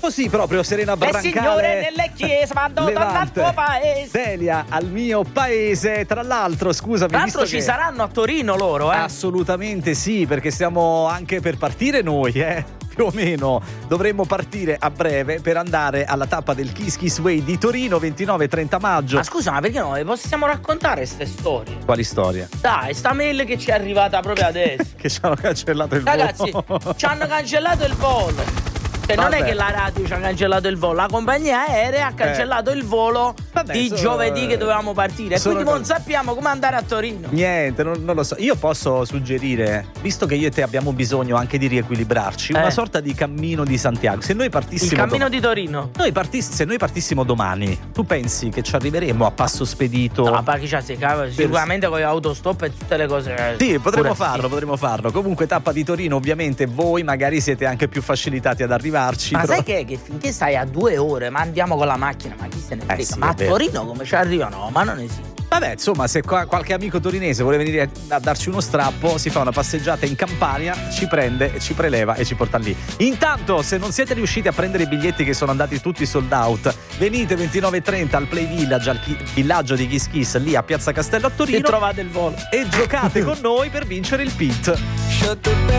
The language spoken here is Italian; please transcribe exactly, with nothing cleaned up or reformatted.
Così proprio, Serena Brancale. Le signore nelle chiese vanno dal tuo paese. Delia, al mio paese. Tra l'altro, scusami, Tra l'altro visto ci che... saranno a Torino loro, eh? Assolutamente sì, perché stiamo anche per partire noi, eh? Più o meno. Dovremmo partire a breve per andare alla tappa del Kiss Kiss Way di Torino, ventinove e trenta maggio. Ma scusa, ma perché non le possiamo raccontare queste storie? Quali storie? Dai, sta mail che ci è arrivata proprio adesso. Che ci hanno cancellato il Ragazzi, volo. ci hanno cancellato il volo. Cioè, non è che la radio ci ha cancellato il volo, la compagnia aerea ha cancellato eh. il volo Vabbè, di so, giovedì che dovevamo partire. E quindi non sappiamo come andare a Torino. Niente, non, non lo so. Io posso suggerire, visto che io e te abbiamo bisogno anche di riequilibrarci, eh. una sorta di cammino di Santiago. Se noi partissimo. Il cammino dom- di Torino. Noi partiss- se noi partissimo domani, tu pensi che ci arriveremo a passo spedito? No, perché c'è si cava, sicuramente con gli autostop e tutte le cose. Sì, potremmo Pure farlo, sì. potremmo farlo. Comunque, tappa di Torino, ovviamente voi magari siete anche più facilitati ad arrivarci. Ma però... sai che, che finché stai a due ore, ma andiamo con la macchina, ma chi se ne frega? Eh sì, ma a vero. Torino come ci arrivano? Ma non esiste. Vabbè, insomma, se qua qualche amico torinese vuole venire a darci uno strappo, si fa una passeggiata in Campania, ci prende, ci preleva e ci porta lì. Intanto, se non siete riusciti a prendere i biglietti che sono andati tutti sold out, venite ventinove e trenta al Play Village, al chi- villaggio di Kiss Kiss, lì a Piazza Castello a Torino. E trovate il volo. E giocate con noi per vincere il P I T.